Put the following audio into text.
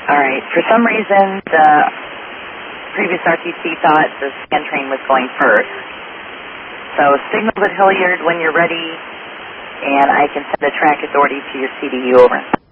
All right. For some reason, the previous RTC thought the scan train was going first. So signal with Hilliard when you're ready, and I can send the track authority to your CDU over.